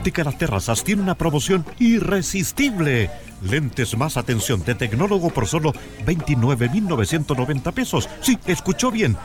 Óptica Las Terrazas tiene una promoción irresistible. Lentes más atención de tecnólogo por solo 29.990 pesos. Sí, escuchó bien,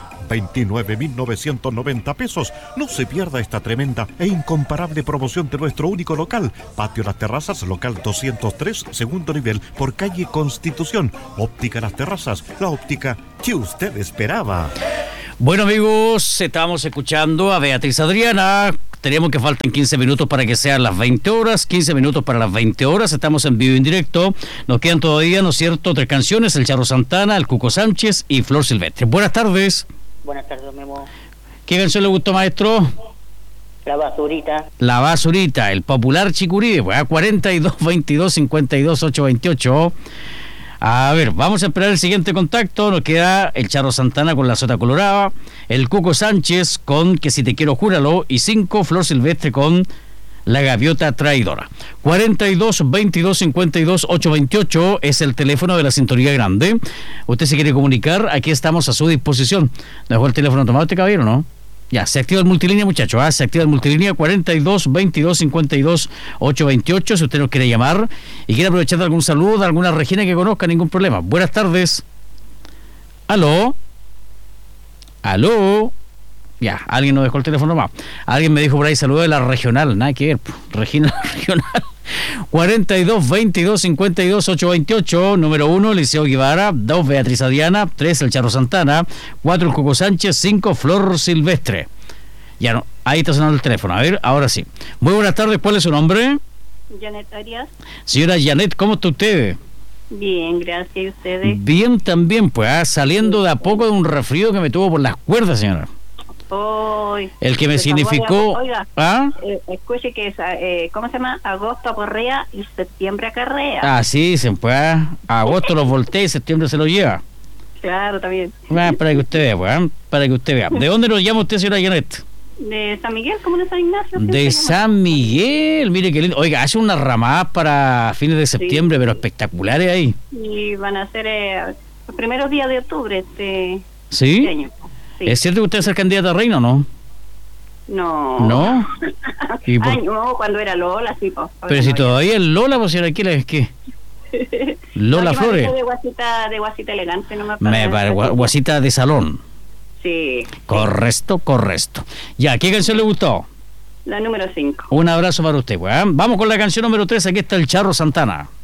29.990 pesos. No se pierda esta tremenda e incomparable promoción de nuestro único local. Patio Las Terrazas, local 203, segundo nivel, por calle Constitución. Óptica Las Terrazas, la óptica que usted esperaba. Bueno, amigos, estábamos escuchando a Beatriz Adriana. Tenemos que faltan 15 minutos para que sean las 20 horas, 15 minutos para las 20 horas, estamos en vivo y en directo. Nos quedan todavía, ¿no es cierto?, 3 canciones, el Charro Santana, el Cuco Sánchez y Flor Silvestre. Buenas tardes. Buenas tardes, Memo. ¿Qué canción le gustó, maestro? La Basurita. La Basurita, el popular Chicuribe, pues, a 42 22 52 828. A ver, vamos a esperar el siguiente contacto. Nos queda el Charro Santana con La Sota Colorada, el Cuco Sánchez con Que si te quiero júralo, y 5 Flor Silvestre con La Gaviota Traidora. 42 22 52 828 es el teléfono de la sintonía grande. Usted se quiere comunicar, aquí estamos a su disposición. ¿No dejó el teléfono automático, caballero, no? Ya, se activa el multilínea, muchachos. Se activa el multilínea 42 22 52 828. Si usted nos quiere llamar y quiere aprovechar de algún saludo de alguna Regina que conozca, ningún problema. Buenas tardes. ¿Aló? ¿Aló? Ya, alguien nos dejó el teléfono más. Alguien me dijo por ahí, saludo de la regional. Nada que ver, Regina regional. 42 22 52 828, número 1 Liceo Guevara, 2 Beatriz Adriana, 3 el Charro Santana, 4 el Cuco Sánchez, 5 Flor Silvestre. Ya no, ahí está sonando el teléfono. A ver, ahora sí. Muy buenas tardes, ¿cuál es su nombre? Janet Arias. Señora Janet, ¿cómo está usted? Bien, gracias. ¿Y ustedes? Bien también, pues, saliendo de a poco de un resfrío que me tuvo por las cuerdas, señora. Hoy, el que me significó. Oiga, ¿ah? Escuche que es, ¿cómo se llama? Agosto aporrea y septiembre acarrea. Ah, sí, se pues, agosto los voltea y septiembre se lo lleva. Claro, también. Para que usted vea, pues, para que usted vea. ¿De dónde nos llama usted, señora Janet? De San Miguel, como de San Ignacio. De San Miguel, mire qué lindo. Oiga, hace unas ramadas para fines de septiembre, sí, pero espectaculares ahí. Y van a ser los primeros días de octubre ¿sí? Este año. Sí. ¿Es cierto que usted es el candidato a reina o no? No. ¿No? ¿Y Ay, no, cuando era Lola, sí, pues. Pero si todavía es Lola, pues, señora, ¿qué es qué? Lola no, Flores. De guasita elegante, no me parece. Guasita de salón. Sí. Correcto. Ya, ¿qué canción le gustó? La número 5. Un abrazo para usted, pues. Vamos con la canción número 3, aquí está el Charro Santana.